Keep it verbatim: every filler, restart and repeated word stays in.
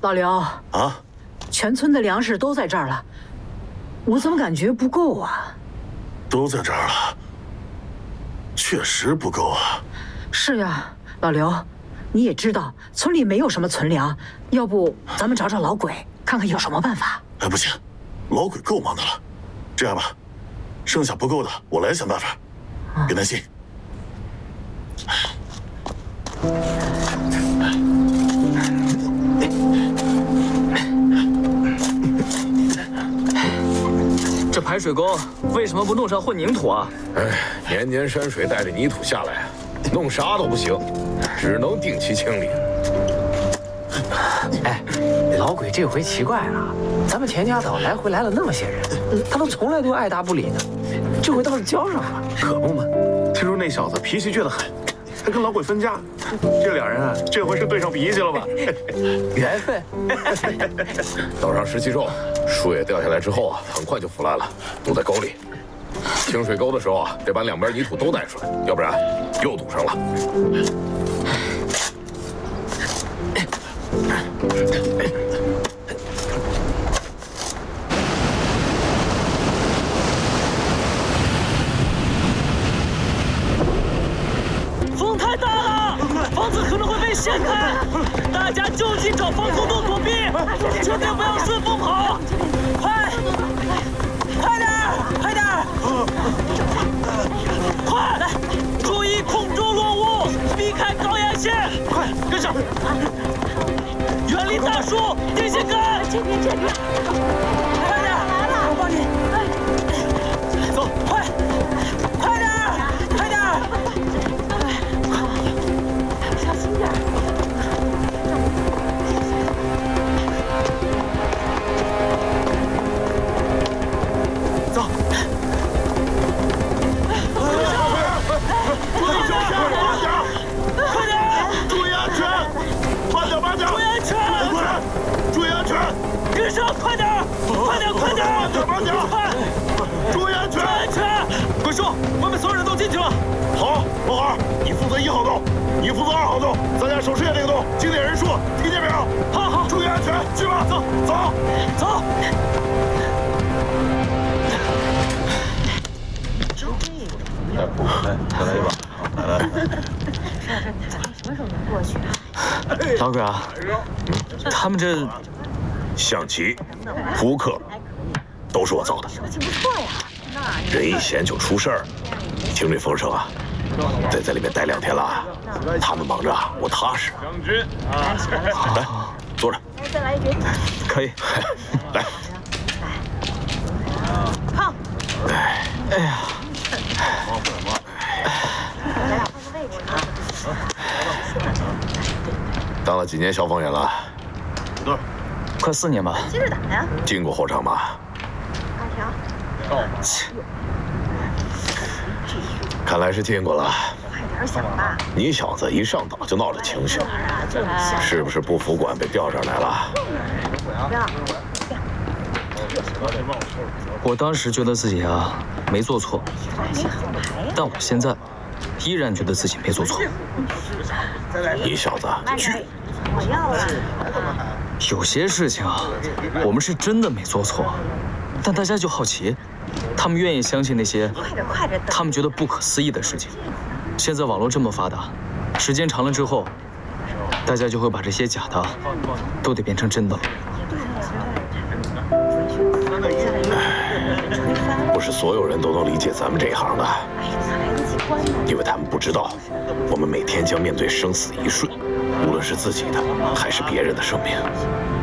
老刘啊， 全村的粮食都在这儿了，我怎么感觉不够啊？ 都在这儿了，确实不够啊。 是呀，老刘，你也知道村里没有什么存粮，要不咱们找找老鬼，看看有什么办法。 哎，不行，老鬼够忙的了。这样吧，剩下不够的我来想办法， 嗯、 别担心。 这排水沟为什么不弄上混凝土啊？ 哎，年年山水带着泥土下来，弄啥都不行，只能定期清理。 哎，老鬼这回奇怪了，咱们田家岛来回来了那么些人，他都从来都爱答不理的，这回倒是交上了。 可不嘛，听说那小子脾气倔得很，还跟老鬼分家，这俩人啊，这回是对上脾气了吧？ 缘分。 岛上湿气重，树叶掉下来之后啊，很快就腐烂了，堵在沟里。清水沟的时候啊，得把两边泥土都带出来，要不然又堵上了。 风太大了，房子可能会被掀开，大家就近找防空洞躲避，绝对不要顺风跑！快，快点儿，快点儿！快来，注意空中落物，避开高压线！快跟上！远离大树，电线杆！这边，这边！快点，来了，我帮你。走，快，快点，快点！小心点。走。注意脚下，慢点，快点！注意安全，慢点，慢点！注意安全，快点！注意安全，跟上，快点，快点，快点！慢点，慢点，快！注意安全，注意安全！鬼叔，外面所有人都进去了。好，老二，你负责一号洞，你负责二号洞，咱俩守视下这个洞，清点人数，听见没有？好好，注意安全，去吧，走，走，走。 来，来，再来一把，来来。 什么时候能过去啊？ 老鬼啊，他们这象棋、扑克，都是我造的。 手气不错呀。 人一闲就出事儿。听这风声啊，再在里面待两天了，他们忙着，我踏实。 将军啊， 来，坐着。 再来一局。 可以。 来。 好。 哎， 哎呀。 咱俩换个位置啊。 当了几年消防员了？ 对， 快四年吧。 接着打呀。 进过火场吗？ 二条。 看来是进过了。 快点想吧。 你小子一上岛就闹着情绪，是不是不服管被调上来了？ 我当时觉得自己啊没做错，但我现在依然觉得自己没做错。 你小子倔。 我要了。 有些事情啊，我们是真的没做错，但大家就好奇，他们愿意相信那些他们觉得不可思议的事情。现在网络这么发达，时间长了之后，大家就会把这些假的都得变成真的了。 不是所有人都能理解咱们这一行的，因为他们不知道，我们每天将面对生死一瞬，无论是自己的还是别人的生命。